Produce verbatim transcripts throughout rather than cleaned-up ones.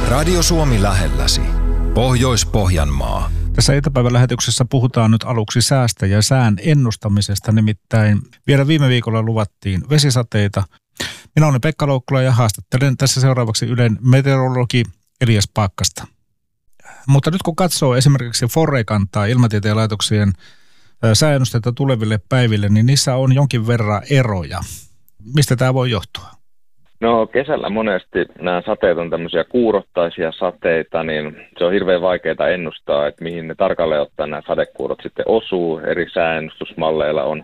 Radio Suomi lähelläsi. Pohjois-Pohjanmaa. Tässä iltapäivän lähetyksessä puhutaan nyt aluksi säästä ja sään ennustamisesta. Nimittäin vielä viime viikolla luvattiin vesisateita. Minä olen Pekka Loukkula ja haastattelen tässä seuraavaksi Ylen meteorologi Elias Paakkasta. Mutta nyt kun katsoo esimerkiksi Forekantaa, ilmatieteen laitoksien sääennusteita tuleville päiville, niin niissä on jonkin verran eroja. Mistä tämä voi johtua? No kesällä monesti nämä sateet on tämmöisiä kuurottaisia sateita, niin se on hirveän vaikeaa ennustaa, että mihin ne tarkalleen ottaen nämä sadekuurot sitten osuu. Eri sääennustusmalleilla on,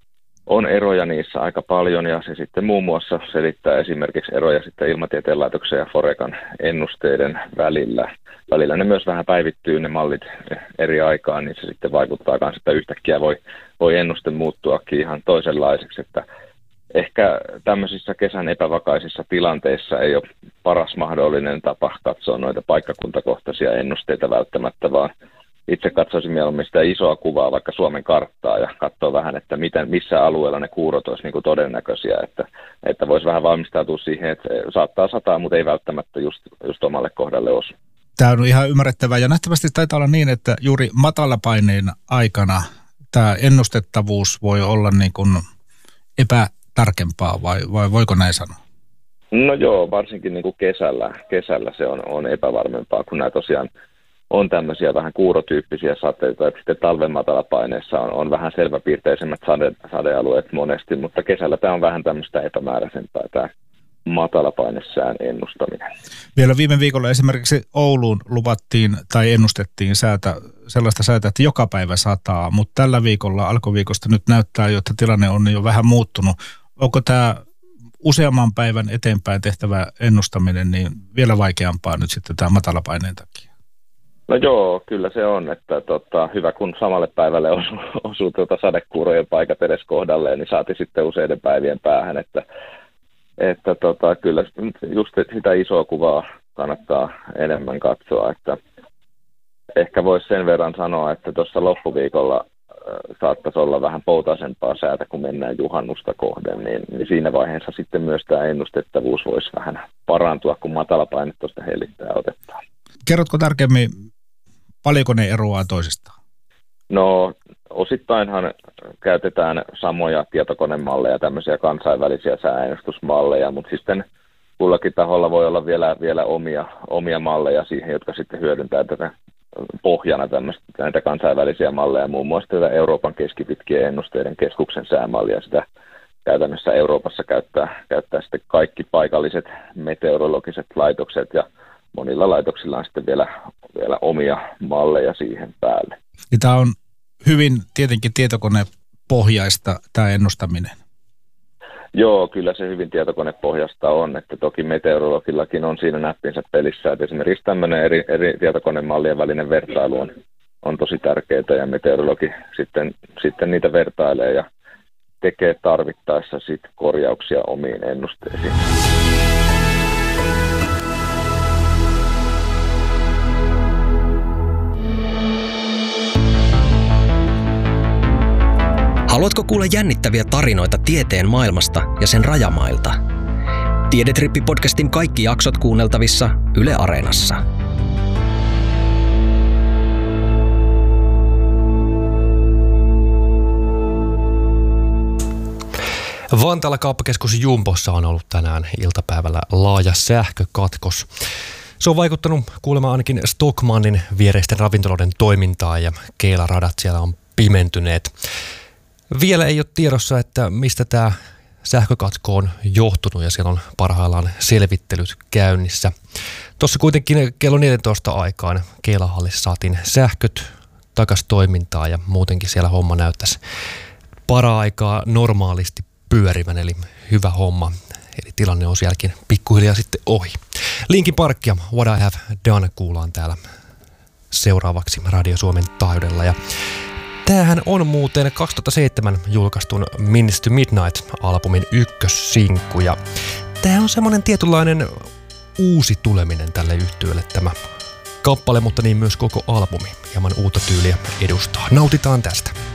on eroja niissä aika paljon ja se sitten muun muassa selittää esimerkiksi eroja sitten ilmatieteen laitoksen ja Forekan ennusteiden välillä. Välillä ne myös vähän päivittyy ne mallit eri aikaan, niin se sitten vaikuttaa myös, että yhtäkkiä voi, voi ennuste muuttuakin ihan toisenlaiseksi, että ehkä tämmöisissä kesän epävakaisissa tilanteissa ei ole paras mahdollinen tapa katsoa noita paikkakuntakohtaisia ennusteita välttämättä, vaan itse katsoisin mieluummin sitä isoa kuvaa, vaikka Suomen karttaa, ja katsoa vähän, että miten, missä alueella ne kuurot olisi niin kuin todennäköisiä, että, että voisi vähän valmistautua siihen, että saattaa sataa, mutta ei välttämättä just, just omalle kohdalle osu. Tämä on ihan ymmärrettävää, ja nähtävästi taitaa olla niin, että juuri matalapaineen aikana tämä ennustettavuus voi olla niin kuin epä tarkempaa vai, vai voiko näin sanoa? No joo, varsinkin niin kuin kesällä, kesällä se on, on epävarmempaa, kun nämä tosiaan on tämmöisiä vähän kuurotyyppisiä sateita, että sitten talven matalapaineessa on, on vähän selväpiirteisemmät sade, sadealueet monesti, mutta kesällä tämä on vähän tämmöistä epämääräisempää tämä matalapainesään ennustaminen. Vielä viime viikolla esimerkiksi Ouluun luvattiin tai ennustettiin säätä, sellaista säätä, että joka päivä sataa, mutta tällä viikolla alkuviikosta nyt näyttää jo, että tilanne on jo vähän muuttunut. Onko tämä useamman päivän eteenpäin tehtävä ennustaminen niin vielä vaikeampaa nyt sitten tämä matalapaineen takia? No joo, kyllä se on, että tota, hyvä kun samalle päivälle osuu, osuu tuota sadekuurojen paikat edes kohdalleen, niin saati sitten useiden päivien päähän, että Että tota, kyllä just sitä isoa kuvaa kannattaa enemmän katsoa, että ehkä voisi sen verran sanoa, että tuossa loppuviikolla saattaisi olla vähän poutaisempaa säätä, kun mennään juhannusta kohden, niin, niin siinä vaiheessa sitten myös tämä ennustettavuus voisi vähän parantua, kun matalapaine tuosta hellittää otetaan. Kerrotko tarkemmin, paljonko ne eroaa toisistaan? No osittainhan käytetään samoja tietokonemalleja, tämmöisiä kansainvälisiä sääennustusmalleja, mutta sitten kullakin taholla voi olla vielä, vielä omia, omia malleja siihen, jotka sitten hyödyntää tätä pohjana tämmöistä, näitä kansainvälisiä malleja, muun muassa tätä Euroopan keskipitkien ennusteiden keskuksen säämallia. Sitä käytännössä Euroopassa käyttää, käyttää sitten kaikki paikalliset meteorologiset laitokset ja monilla laitoksilla on sitten vielä, vielä omia malleja siihen päälle. Ja tämä on hyvin tietenkin tietokonepohjaista tämä ennustaminen. Joo, kyllä se hyvin tietokonepohjasta on, että toki meteorologillakin on siinä näppinsä pelissä, että esimerkiksi tämmöinen eri, eri tietokonemallien välinen vertailu on, on tosi tärkeää ja meteorologi sitten, sitten niitä vertailee ja tekee tarvittaessa sitten korjauksia omiin ennusteisiin. Haluatko kuulla jännittäviä tarinoita tieteen maailmasta ja sen rajamailta? Tiedetrippi-podcastin kaikki jaksot kuunneltavissa Yle Areenassa. Vantaalla kauppakeskus Jumbossa on ollut tänään iltapäivällä laaja sähkökatkos. Se on vaikuttanut kuulemma ainakin Stockmannin viereisten ravintoloiden toimintaan ja keilaradat siellä on pimentyneet. Vielä ei ole tiedossa, että mistä tämä sähkökatko on johtunut ja siellä on parhaillaan selvittelyt käynnissä. Tuossa kuitenkin kello neljätoista aikaan keilahallissa saatiin sähköt takaisin toimintaan ja muutenkin siellä homma näyttäisi para-aikaa normaalisti pyörivän, eli hyvä homma. Eli tilanne on sielläkin pikkuhiljaa sitten ohi. Linkin Park ja What I Have Done kuullaan täällä seuraavaksi Radio Suomen taajuudella. Ja tämähän on muuten kaksituhattaseitsemän julkaistun Minutes to Midnight-albumin ykkössinkku. Ja tämä on semmoinen tietynlainen uusi tuleminen tälle yhtyeelle tämä kappale, mutta niin myös koko albumi hieman uutta tyyliä edustaa. Nautitaan tästä.